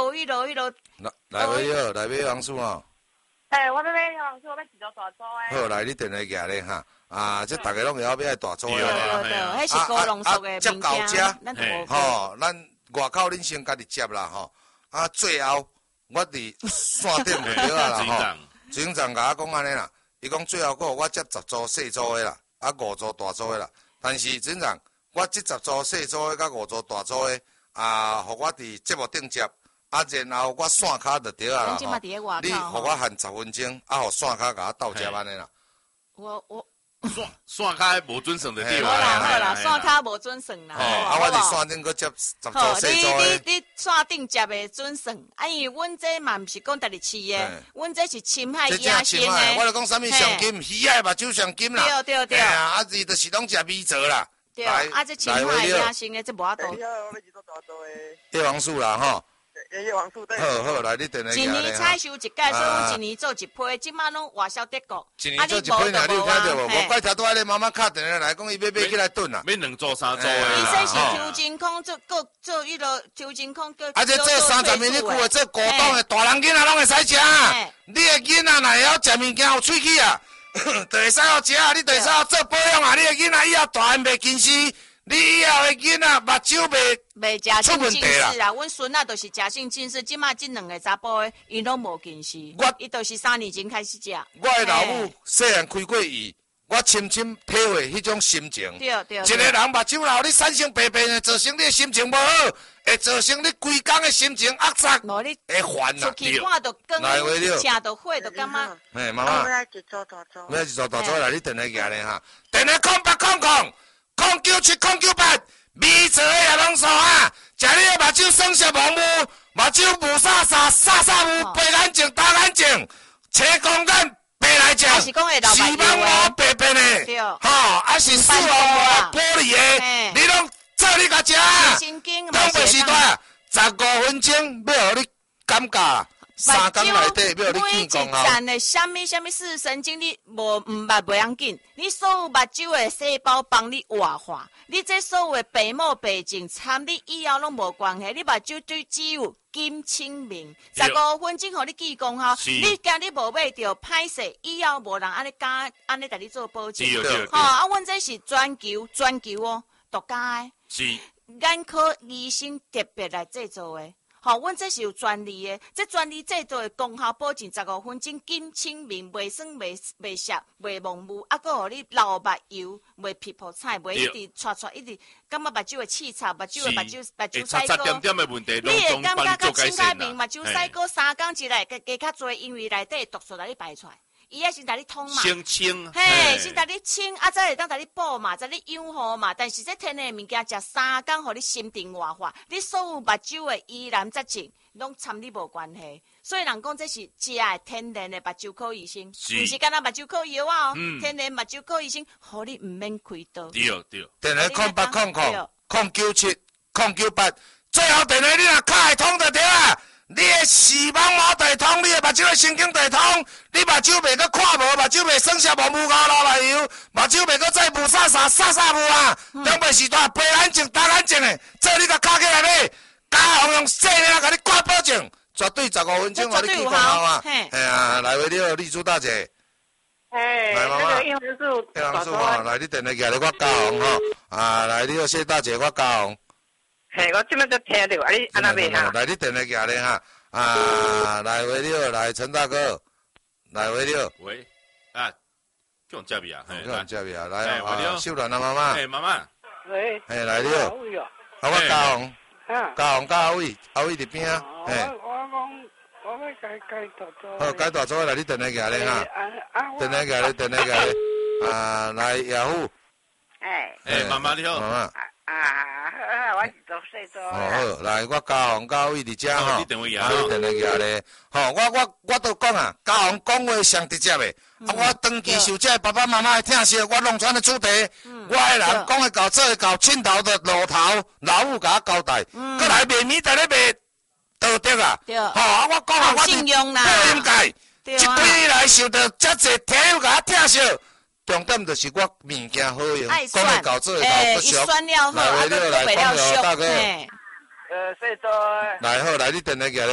倒一路。 来买王叔哦。 我要买王叔，我要一条大组的。 好，来你电话举咧哈。这大家拢会晓买大组的。 对，迄是高浓缩的物件，咱无。 吼，咱外口恁先家己接啦吼。最后我伫线顶就对啊啦吼。警长甲我讲安尼啦，伊讲最后我接10组细组的啦，5组大组的啦。但是警长，我这10组细组的甲5组大组的，互我伫节目顶接，然后我线卡就对啊啦吼。你互我限10分钟，互线卡甲我斗接安尼啦。 我线卡无准算就对啦。好啦，线卡无准算啦。 我伫线顶搁接10组细组的。 你线顶接的准算，因为阮这嘛毋是讲家己饲的，阮这是深海野生的。 我就讲啥物上金，鱼仔目睭上金啦。 对。 伊就是拢食米做啦。 对，这深海野生的，这无法度。 叶王树啦吼。 叶王树对。 好，来你电话。 一年采收一届，所以阮一年做一批，即摆拢外销德国。 一年做一批呐，你有听到无？我怪听到咧妈妈敲电话来讲，伊要买起来炖啦。 买2组3组的。 伊说是抽真空，做迄落抽真空， 这做30年你久的，做古董的大人囡仔拢会使食。你的囡仔若会晓食物件有喙齿啊，就会使好食啊，你就会使好做保养啊。你的囡仔以后大汉袂近视。你以后的囡仔目睭袂出问题啦。阮孙仔就是食性近视，即马这2个查甫的，伊拢无近视。伊就是3年前开始食。 我的老母细汉开过医，我深深体会迄种心情。 对。 一个人目睭老，你产生白变的，造成你的心情无好，会造成你规工的心情压榨，会烦啦。 出去看到光，车到火到感觉。 妈妈。 我要一组大组。 我要一组大组来，你电话举咧哈。电话0800097098，米做的也拢错啊！食你的目睭酸涩盲目，目睭雾煞煞煞煞雾，白眼睛大眼睛，青光眼白来讲，视网膜白变的，吼，是视网膜玻璃的，你拢做你家食啊！东北时代15分钟要互你感觉。3天内底要你见光啊！ 每一站的什么视神经，你毋要紧。你所有目睭的细胞帮你活化，你这所有的白毛白净，参你以后拢无关系。你目睭对只有金清明，15分钟互你见光吼。你惊你无买着歹势，以后无人安尼甲你做保证。阮这是全球哦，独家的。 是眼科医生特别来制作的。阮这是有专利的，这专利制作的功效保证15分钟金清明，袂酸袂涩袂蒙雾，搁互你流目油，袂皮肤彩，袂一直刷一直感觉目睭会刺插，目睭塞膏。 点的问题， 你会感觉较清较明，目睭塞膏3工一来加较多，因为内底毒素来你排出来。伊也先带你通嘛， 先清， 先带你清，再会当带你补嘛，带你养护嘛。但是这天然的物件，食3工，互你心情活化，你所有目睭的疑难杂症，拢参你无关系。所以人讲这是食的天然的目睭科医生，毋是干那目睭科药啊哦，天然目睭科医生，互你毋免开刀。 对。 电话08000998，最后电话你若卡会通就对啊。你的视网膜地通，你的目睭的神经地通，你目睭袂阁看无，目睭袂酸涩无雾流目油，目睭袂阁再雾煞雾啊！东北时代白眼睛大眼睛的，做你甲卡起来买，加红用细领甲你挂保证，绝对15分钟互你见光效啊！来为了丽珠大姐。来妈妈，叶王树吼，来你电话举咧，我嘉宏吼，来你好，谢大姐，我嘉宏。 我即摆都听到，你安那袂哈？ 来你电话举咧哈，来喂你好，来陈大哥，来喂你好。 喂，叫人接咪啊？ 叫人接咪啊？来秀兰啊妈妈。 妈妈。 喂。 来你好。我嘉宏。嘉宏阿伟伫边啊。 我要改大组。 好，改大组来你电话举咧哈。电话举咧。来雅虎。 妈妈你好。 妈妈。 我是做细组。 好，来，我嘉宏嘉伟伫遮吼， 你电话举咧。吼，我都讲啊，嘉宏讲话上直接的。我长期受这爸爸妈妈的疼惜，我弄出的主题，我的人讲的到做的到，亲头的路头，老母甲我交代，过来卖米在咧卖道德啊。吼，我讲啊，我是不应该，一几年来受到遮侪体友甲我疼惜。重点就是我物件好用，讲会到做会到不俗。来，为了来帮助大哥。 细组。 来好，来你电话举。